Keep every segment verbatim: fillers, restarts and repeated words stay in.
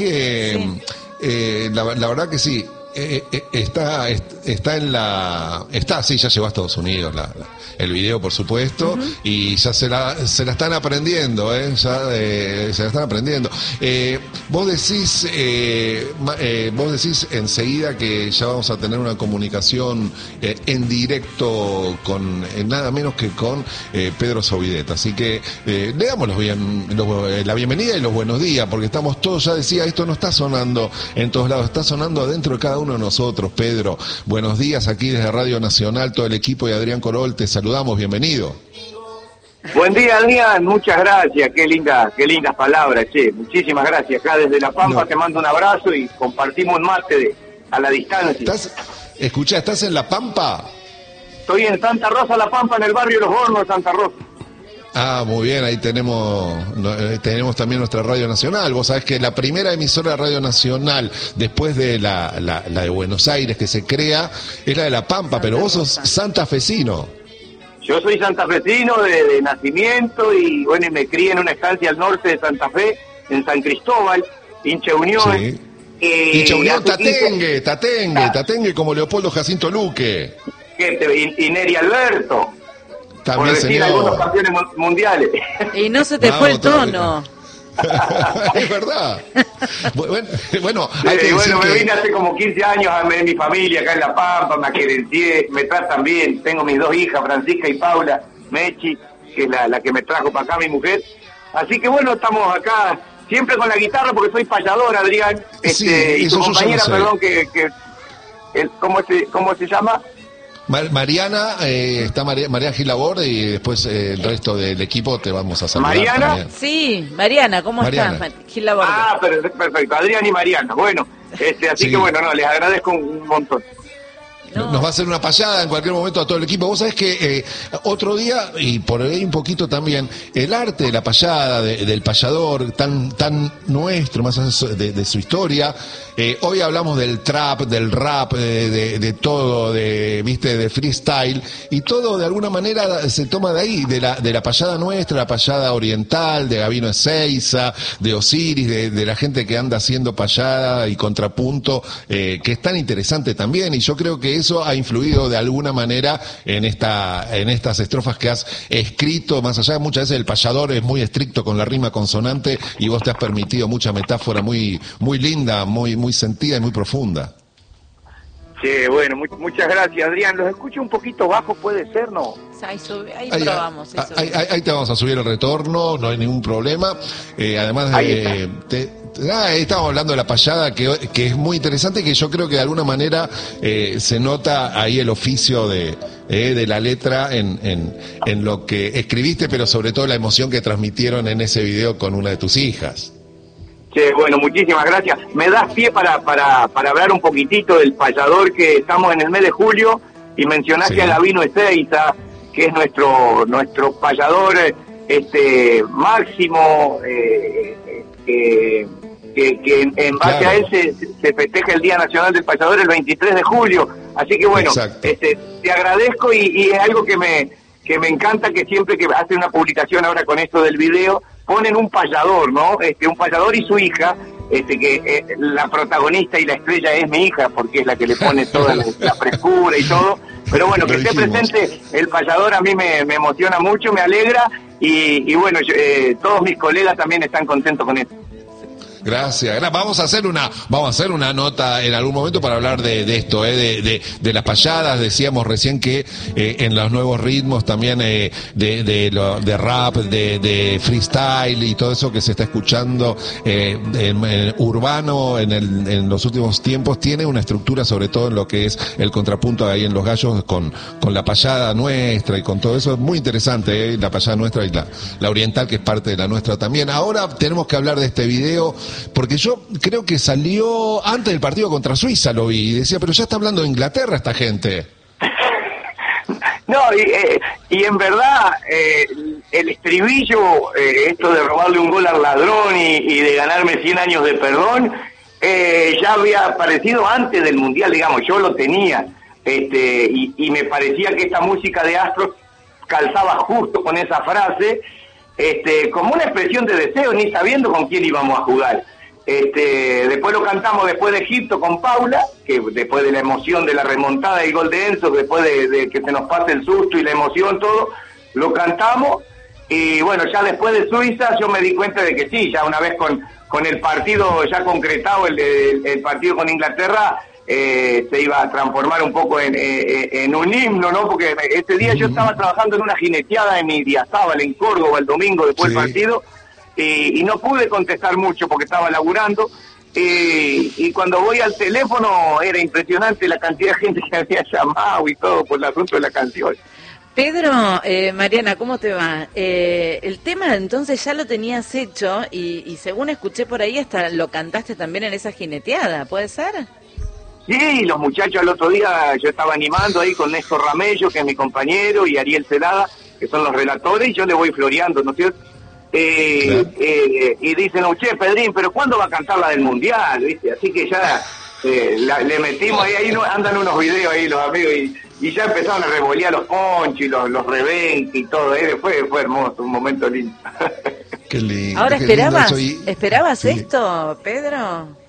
Eh, Sí. eh, la, la verdad que sí. Eh, eh, está está en la está sí ya llegó a Estados Unidos la, la- el video, por supuesto. Uh-huh. Y ya se la se la están aprendiendo, eh ya eh, se la están aprendiendo. Eh, vos decís eh, ma- eh, vos decís enseguida que ya vamos a tener una comunicación eh, en directo con eh, nada menos que con eh, Pedro Sovideta, así que eh, le damos los bien, los, eh, la bienvenida y los buenos días, porque estamos todos, ya decía, esto no está sonando en todos lados, está sonando adentro de cada uno de nosotros. Pedro, buenos días aquí desde Radio Nacional, todo el equipo y Adrián Corol, te saludamos, bienvenido. Buen día, Adrián, muchas gracias, qué linda, qué lindas palabras, che, muchísimas gracias. Acá desde La Pampa no. Te mando un abrazo y compartimos un mate de, a la distancia. ¿Estás, escuchá, ¿estás en La Pampa? Estoy en Santa Rosa, La Pampa, en el barrio Los Hornos, Santa Rosa. Ah, muy bien, ahí tenemos tenemos también nuestra Radio Nacional. Vos sabés que la primera emisora de Radio Nacional, después de la, la, la de Buenos Aires que se crea, es la de La Pampa, pero vos sos santafesino. Yo soy santafesino de, de nacimiento y bueno, y me crié en una estancia al norte de Santa Fe, en San Cristóbal, hincha Unión. Sí. Eh, hincha Unión, Tatengue, Tatengue, Tatengue como Leopoldo Jacinto Luque. Y, y Neri Alberto. También, por decir señor. Algunos campeones mundiales. Y no se te Vamos, fue el tono. Es verdad. Bueno, bueno, hay que sí, bueno me que... vine hace como quince años a mi familia acá en La Pampa, me querencié, me tratan bien. Tengo mis dos hijas, Francisca y Paula, Mechi, que es la, la que me trajo para acá, mi mujer. Así que bueno, estamos acá siempre con la guitarra porque soy payador, Adrián. Este, sí, y tu compañera, perdón, que, que el, ¿cómo se cómo se llama? Mariana, eh, está María, María Gilabor y después eh, el resto del equipo te vamos a saludar. ¿Mariana? También. Sí, Mariana, ¿cómo Mariana. estás? Gilabor. Ah, perfecto, Adrián y Mariana. Bueno, este, así sí. que bueno, no, les agradezco un montón. No. Nos va a hacer una payada en cualquier momento a todo el equipo. Vos sabés que eh, otro día, y por ahí un poquito también, el arte de la payada, de, del payador, tan tan nuestro, más allá de, de su historia. Eh, hoy hablamos del trap, del rap, de, de, de todo, de viste, de freestyle, y todo de alguna manera se toma de ahí, de la de la payada nuestra, la payada oriental, de Gabino Ezeiza, de Osiris, de, de la gente que anda haciendo payada y contrapunto, eh, que es tan interesante también, y yo creo que eso ha influido de alguna manera en esta en estas estrofas que has escrito, más allá de muchas veces el payador es muy estricto con la rima consonante y vos te has permitido mucha metáfora muy muy linda, muy muy sentida y muy profunda. Sí, bueno, mu- muchas gracias, Adrián. Los escucho un poquito bajo, ¿puede ser, no? Ahí, sube, ahí, ahí probamos. Ahí, ahí, ahí, ahí te vamos a subir el retorno, no hay ningún problema. Eh, además, de, te, ah, estamos hablando de la payada, que, que es muy interesante y que yo creo que de alguna manera eh, se nota ahí el oficio de, eh, de la letra en, en, en lo que escribiste, pero sobre todo la emoción que transmitieron en ese video con una de tus hijas. Sí, bueno, muchísimas gracias. Me das pie para, para, para hablar un poquitito del payador, que estamos en el mes de julio y mencionaste sí. a Gabino Ezeiza, que es nuestro nuestro payador este máximo, eh, eh, que, que en, en base claro. a él se, se festeja el Día Nacional del Payador el veintitrés de julio. Así que bueno, este, te agradezco y, y es algo que me que me encanta, que siempre que hace una publicación ahora con esto del video, ponen un payador, ¿no? Este, un payador y su hija, este que eh, la protagonista y la estrella es mi hija, porque es la que le pone toda la, la frescura y todo. Pero bueno, que esté presente el payador a mí me, me emociona mucho, me alegra, y, y bueno, yo, eh, todos mis colegas también están contentos con esto. Gracias. Vamos a hacer una, vamos a hacer una nota en algún momento para hablar de, de esto, eh, de, de, de las payadas. Decíamos recién que eh, en los nuevos ritmos también eh, de, de, lo, de rap, de, de freestyle y todo eso que se está escuchando eh, en, en urbano en, el, en los últimos tiempos, tiene una estructura, sobre todo en lo que es el contrapunto ahí en Los Gallos con, con la payada nuestra y con todo eso. Es muy interesante, eh, la payada nuestra y la, la oriental, que es parte de la nuestra también. Ahora tenemos que hablar de este video, porque yo creo que salió antes del partido contra Suiza, lo vi, y decía, pero ya está hablando de Inglaterra esta gente. No, y, eh, y en verdad, eh, el estribillo, eh, esto de robarle un gol al ladrón y, y de ganarme cien años de perdón, eh, ya había aparecido antes del Mundial, digamos, yo lo tenía, este, y, y me parecía que esta música de Astros calzaba justo con esa frase, este, como una expresión de deseo, ni sabiendo con quién íbamos a jugar. Este, después lo cantamos después de Egipto con Paula, que después de la emoción de la remontada y el gol de Enzo, después de, de que se nos pase el susto y la emoción, todo, lo cantamos. Y bueno, ya después de Suiza yo me di cuenta de que sí, ya una vez con, con el partido ya concretado, el, el, el partido con Inglaterra, eh, se iba a transformar un poco en, en, en un himno, ¿no? Porque ese día yo estaba trabajando en una jineteada en Idiazábal, en Córdoba, el domingo después sí. del partido, y, y no pude contestar mucho porque estaba laburando. Y, y cuando voy al teléfono era impresionante la cantidad de gente que había llamado y todo por el asunto de la canción. Pedro, eh, Mariana, ¿cómo te va? Eh, el tema entonces ya lo tenías hecho y, y según escuché por ahí hasta lo cantaste también en esa jineteada, ¿puede ser? Sí, los muchachos el otro día yo estaba animando ahí con Néstor Ramello, que es mi compañero, y Ariel Celada, que son los relatores, y yo le voy floreando, ¿no es cierto? Eh, claro. eh, y dicen, oh, che, Pedrín, pero ¿cuándo va a cantar la del Mundial? ¿Viste? Así que ya eh, la, le metimos ahí, ahí no, andan unos videos ahí los amigos, y, y ya empezaron a revolear los ponchos y los, los rebenques y todo, eh, fue, fue hermoso, un momento lindo. Qué lindo. Ahora, qué ¿esperabas, lindo eso y... ¿esperabas sí. esto, Pedro?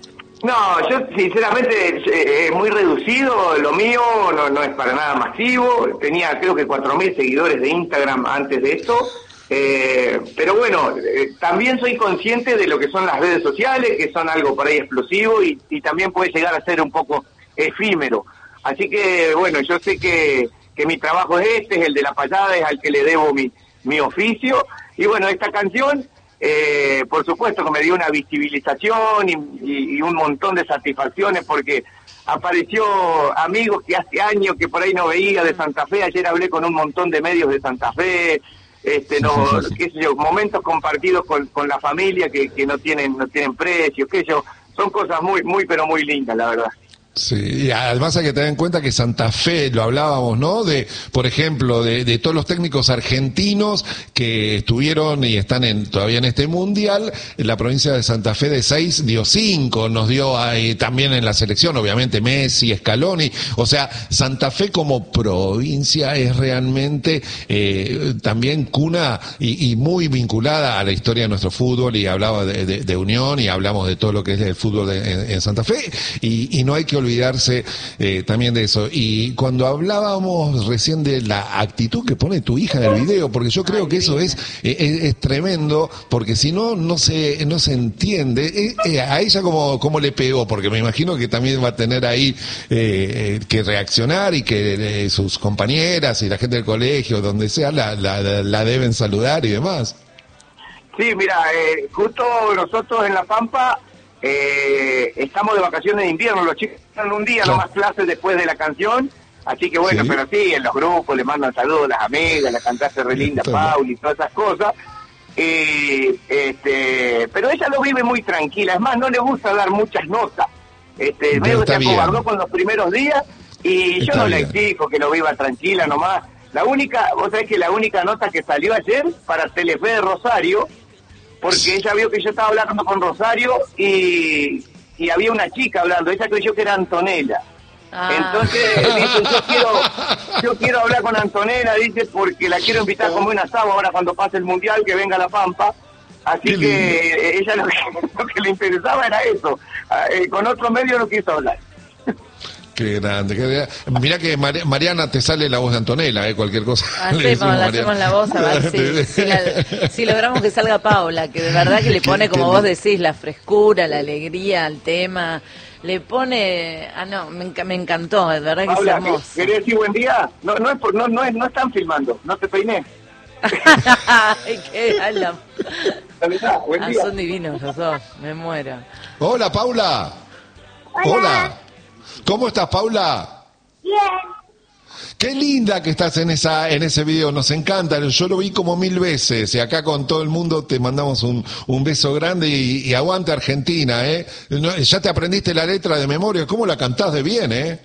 No, yo sinceramente es eh, muy reducido, lo mío no, no es para nada masivo, tenía creo que cuatro mil seguidores de Instagram antes de esto, eh, pero bueno, eh, también soy consciente de lo que son las redes sociales, que son algo por ahí explosivo y, y también puede llegar a ser un poco efímero, así que bueno, yo sé que, que mi trabajo es este, es el de la payada, es al que le debo mi, mi oficio, y bueno, esta canción... Eh, por supuesto que me dio una visibilización y, y, y un montón de satisfacciones porque apareció amigos que hace años que por ahí no veía de Santa Fe. Ayer hablé con un montón de medios de Santa Fe, este, no, sí, sí, sí. qué sé yo, momentos compartidos con, con la familia que, que no tienen no tienen precio, qué sé yo, son cosas muy muy pero muy lindas, la verdad. Sí, y además hay que tener en cuenta que Santa Fe, lo hablábamos, ¿no? De, por ejemplo, de, de todos los técnicos argentinos que estuvieron y están en, todavía en este mundial, en la provincia de Santa Fe de seis dio cinco, nos dio ahí, también en la selección, obviamente Messi, Scaloni, o sea, Santa Fe como provincia es realmente eh, también cuna y, y muy vinculada a la historia de nuestro fútbol, y hablaba de, de, de unión y hablamos de todo lo que es el fútbol de, en, en Santa Fe, y, y no hay que olvidarse eh, también de eso. Y cuando hablábamos recién de la actitud que pone tu hija en el video, porque yo creo Ay, que eso es, eh, es, es tremendo, porque si no, no se, no se entiende. Eh, eh, a ella como, como le pegó, porque me imagino que también va a tener ahí eh, que reaccionar y que eh, sus compañeras y la gente del colegio, donde sea, la, la, la deben saludar y demás. Sí, mira, eh, justo nosotros en La Pampa Eh, estamos de vacaciones de invierno, los chicos están un día, no más clases después de la canción, así que bueno, ¿sí? Pero sí, en los grupos le mandan saludos a las amigas, la cantaste re linda Pauli y todas esas cosas, eh, este, pero ella lo vive muy tranquila, es más, no le gusta dar muchas notas, este, medio que se acobardó con los primeros días, y yo está no bien. Le exijo que lo viva tranquila nomás, la única, vos sabés que la única nota que salió ayer para Telefe de Rosario, porque ella vio que yo estaba hablando con Rosario y, y había una chica hablando, ella creyó que era Antonella. Ah. Entonces dice, yo quiero, yo quiero hablar con Antonella, dice, porque la quiero invitar a comer un asado ahora cuando pase el Mundial, que venga a La Pampa. Así Qué que lindo. Ella lo que, lo que le interesaba era eso. Eh, con otro medio no quiso hablar. Qué grande, qué grande. Mirá que Mar Mariana te sale la voz de Antonella, ¿eh? Cualquier cosa. Hacemos, la hacemos la voz, a ver si, si, la, si logramos que salga Paula, que de verdad que le pone, como vos decís, la frescura, la alegría al tema. Le pone... Ah, no, me, me encantó, de verdad que Paula, es hermoso. ¿Querés decir buen día? No, no, es por, no, no, es, no están filmando, no te peiné. Ay, qué ala. Buen ah, día. Son divinos los dos, me muero. Hola, Paula. Hola. Hola. ¿Cómo estás, Paula? Bien. Qué linda que estás en esa en ese video, nos encanta, yo lo vi como mil veces y acá con todo el mundo te mandamos un, un beso grande y, y aguante Argentina, ¿eh? No, ya te aprendiste la letra de memoria, ¿cómo la cantás de bien, eh?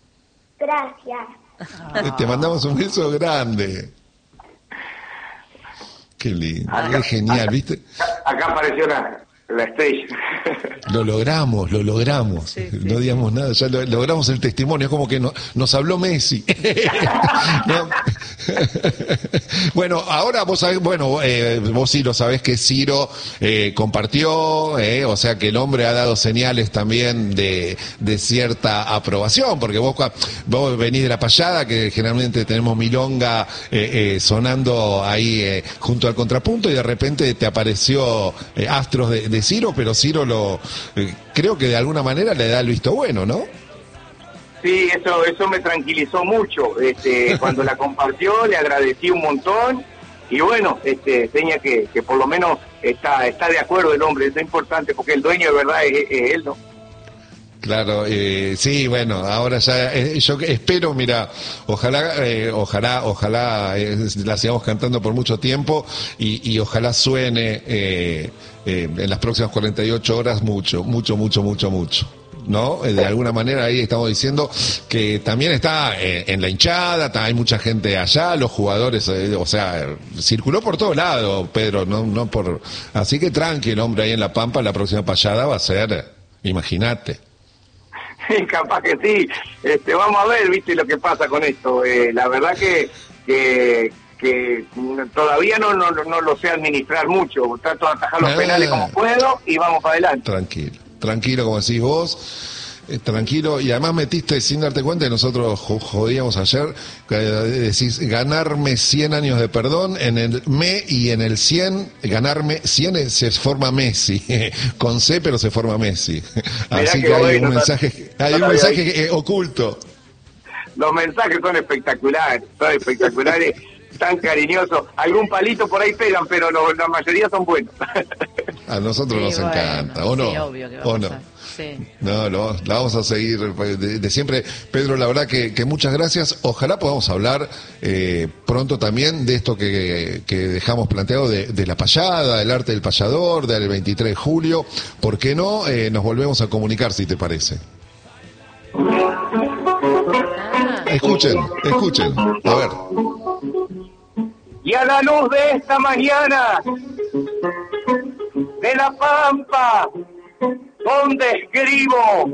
Gracias. Te mandamos un beso grande. Qué lindo, acá, qué genial, acá, ¿viste? Acá apareció la, La estrella. Lo logramos, lo logramos. Sí, sí, no digamos nada, ya lo, logramos el testimonio. Es como que no, nos habló Messi. ¿No? Bueno, ahora vos sabés, bueno, eh, vos sí lo sabés que Ciro eh, compartió, eh, o sea que el hombre ha dado señales también de, de cierta aprobación, porque vos, vos venís de la payada, que generalmente tenemos milonga eh, eh, sonando ahí eh, junto al contrapunto, y de repente te apareció eh, Astros de, de Ciro, pero Ciro lo eh, creo que de alguna manera le da el visto bueno, ¿no? Sí, eso eso me tranquilizó mucho. Este, cuando la compartió, le agradecí un montón. Y bueno, este, seña que, que por lo menos está está de acuerdo el hombre. Eso es importante, porque el dueño de verdad es, es él, ¿no? Claro, eh, sí, bueno, ahora ya, eh, yo espero, mira, ojalá, eh, ojalá, ojalá eh, la sigamos cantando por mucho tiempo y, y ojalá suene eh, eh, en las próximas cuarenta y ocho horas mucho, mucho, mucho, mucho, mucho. ¿No? De alguna manera ahí estamos diciendo que también está eh, en la hinchada, está, hay mucha gente allá, los jugadores, eh, o sea, circuló por todos lados, Pedro, no, no por, así que tranquilo, hombre, ahí en La Pampa la próxima payada va a ser, imagínate. Sí, capaz que sí. Este, vamos a ver, viste, lo que pasa con esto. Eh, la verdad que, que que todavía no, no, no lo sé administrar mucho. Trato de atajar los ah, penales como puedo y vamos para adelante. Tranquilo. Tranquilo, como decís vos, eh, tranquilo, y además metiste sin darte cuenta que nosotros jodíamos ayer, eh, decís ganarme cien años de perdón, en el me y en el cien, ganarme cien se forma Messi, con C pero se forma Messi. Así que, que hay bueno, un mensaje, no, hay no, un mensaje eh, oculto. Los mensajes son espectaculares, son espectaculares. Tan cariñosos, algún palito por ahí pegan, pero lo, la mayoría son buenos. A nosotros sí, nos bueno, encanta, ¿o no? Sí, obvio que ¿O no? A, sí. No, lo, la vamos a seguir de, de siempre. Pedro, la verdad que, que muchas gracias. Ojalá podamos hablar eh, pronto también de esto que, que dejamos planteado de, de la payada, del arte del payador, del veintitrés de julio. ¿Por qué no? Eh, nos volvemos a comunicar, si te parece. Ah. Escuchen, escuchen. A ver. Y a la luz de esta mañana, de La Pampa, donde escribo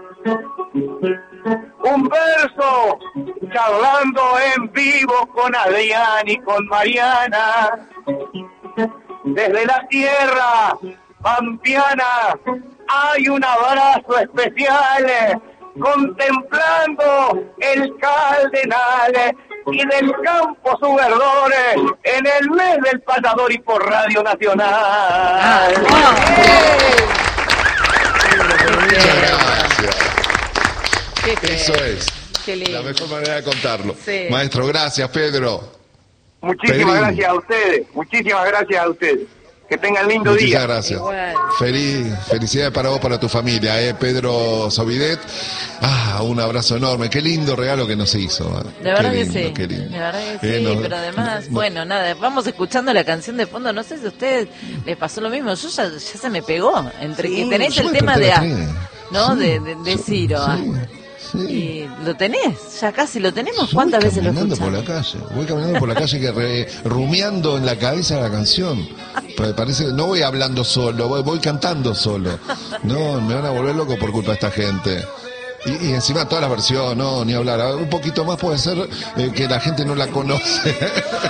un verso, charlando en vivo con Adrián y con Mariana, desde la tierra pampiana hay un abrazo especial, contemplando el Cardenal y del campo su verdor en el mes del payador y por Radio Nacional. Ah, wow. Muchas gracias. Qué Eso es Qué la mejor manera de contarlo. Sí. Maestro, gracias, Pedro. Muchísimas Pedrín. gracias a ustedes, muchísimas gracias a ustedes. Que tengan lindo Muchas día. Muchas gracias. Igual. Feliz, felicidades para vos, para tu familia, eh, Pedro Sobidet. Ah, un abrazo enorme. Qué lindo regalo que nos hizo. Eh. De verdad lindo, que sí. Qué lindo. De verdad que eh, sí, no, pero además, no, bueno, nada, vamos escuchando la canción de fondo. No sé si a ustedes les pasó lo mismo. Yo ya, ya se me pegó. Entre sí, que tenés el tema de A, ¿no? Sí, de, de, de Ciro. Sí. Sí. Y lo tenés, ya casi lo tenemos. ¿Cuántas veces lo escuchamos? Voy caminando por la calle, voy caminando por la calle que re, rumiando en la cabeza la canción. Parece que no voy hablando solo, voy, voy cantando solo. No, me van a volver loco por culpa de esta gente. Y, y encima todas las versiones, no, ni hablar. Un poquito más puede ser eh, que la gente no la conoce.